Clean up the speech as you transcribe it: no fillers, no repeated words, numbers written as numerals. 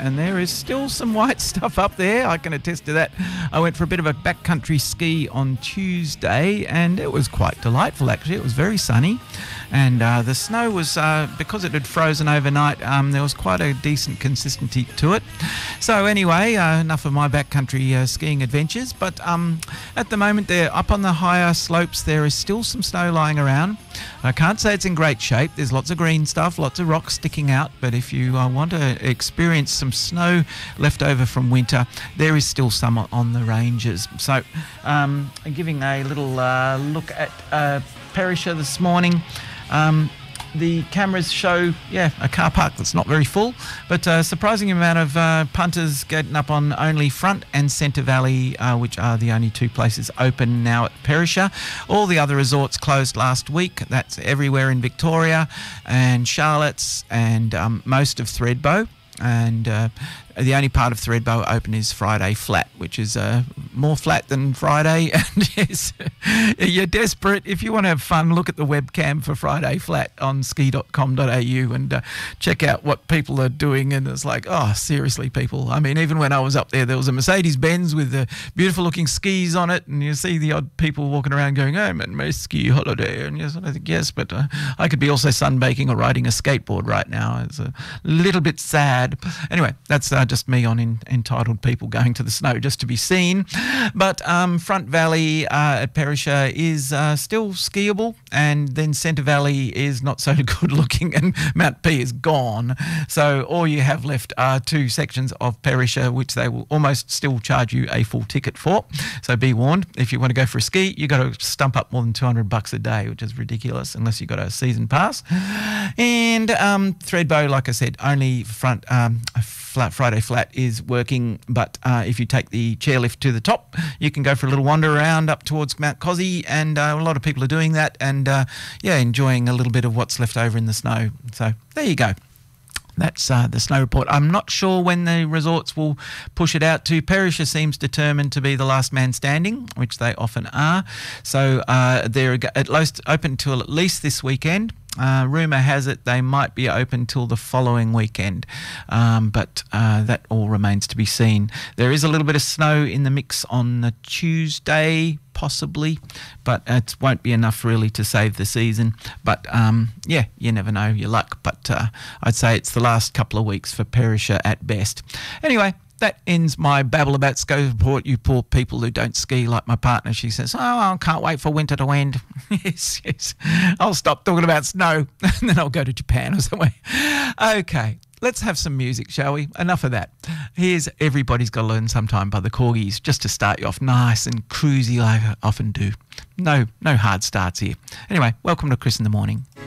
and there is still some white stuff up there. I can attest to that. I went for a bit of a backcountry ski on Tuesday, and it was quite delightful, actually. It was very sunny, and the snow was, because it had frozen overnight, there was quite a decent consistency to it. So anyway, enough of my backcountry skiing adventures, but at the moment they're up on the higher slopes. There is still some snow lying around. I can't say it's in great shape. There's lots of green stuff, lots of rocks sticking out, but if you want to experience some snow left over from winter, there is still some on the ranges. So giving a little look at Perisher this morning. The cameras show, a car park that's not very full, but a surprising amount of punters getting up on only Front and Centre Valley, which are the only two places open now at Perisher. All the other resorts closed last week. That's everywhere in Victoria and Charlotte's and most of Thredbo. And the only part of Thredbo open is Friday Flat, which is more flat than Friday. And yes, you're desperate. If you want to have fun, look at the webcam for Friday Flat on ski.com.au and check out what people are doing. And it's like, oh, seriously, people. I mean, even when I was up there was a Mercedes-Benz with beautiful looking skis on it. And you see the odd people walking around going, oh, I'm at my ski holiday. And yes, I think, yes, but I could be also sunbaking or riding a skateboard right now. It's a little bit sad. Anyway, that's just me on entitled people going to the snow just to be seen. But Front Valley at Perisher is still skiable, and then Centre Valley is not so good looking, and Mount P is gone. So all you have left are two sections of Perisher, which they will almost still charge you a full ticket for. So be warned, if you want to go for a ski, you got to stump up more than $200 a day, which is ridiculous unless you've got a season pass. And Thredbo, like I said, only Friday Flat is working, but if you take the chairlift to the top, you can go for a little wander around up towards Mount Cozzy, and a lot of people are doing that, and enjoying a little bit of what's left over in the snow. So there you go. That's the snow report. I'm not sure when the resorts will push it out to. Perisher seems determined to be the last man standing, which they often are. So they're at least open till at least this weekend. Rumour has it they might be open till the following weekend, but that all remains to be seen. There is a little bit of snow in the mix on the Tuesday, possibly, but it won't be enough really to save the season. But you never know your luck. But I'd say it's the last couple of weeks for Perisher at best. Anyway, that ends my babble about Snow Report, you poor people who don't ski like my partner. She says, oh, I can't wait for winter to end. Yes. I'll stop talking about snow and then I'll go to Japan or somewhere. Okay, let's have some music, shall we? Enough of that. Here's Everybody's Got to Learn Sometime by the Corgis, just to start you off nice and cruisy like I often do. No hard starts here. Anyway, welcome to Chris in the Morning.